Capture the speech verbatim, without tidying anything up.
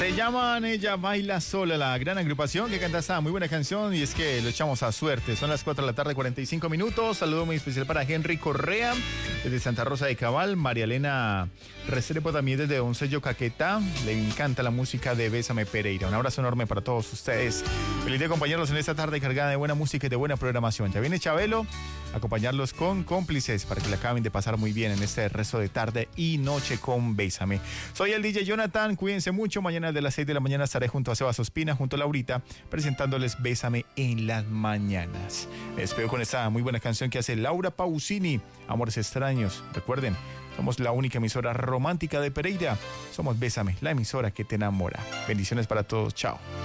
Se llaman Ella Baila Sola, la gran agrupación que canta esta muy buena canción, y es que lo echamos a suerte. Son las cuatro de la tarde, cuarenta y cinco minutos. Saludo muy especial para Henry Correa, desde Santa Rosa de Cabal. María Elena Restrepo también desde Oncello Caquetá. Le encanta la música de Bésame Pereira. Un abrazo enorme para todos ustedes. Feliz de acompañarlos en esta tarde cargada de buena música y de buena programación. Ya viene Chabelo a acompañarlos con Cómplices para que la acaben de pasar muy bien en este resto de tarde y noche con Bésame. Soy el D J Jonathan, cuídense mucho. Mañana de las seis de la mañana estaré junto a Sebas Ospina, junto a Laurita, presentándoles Bésame en las mañanas. Me despido con esta muy buena canción que hace Laura Pausini, Amores Extraños. Recuerden, somos la única emisora romántica de Pereira. Somos Bésame, la emisora que te enamora. Bendiciones para todos. Chao.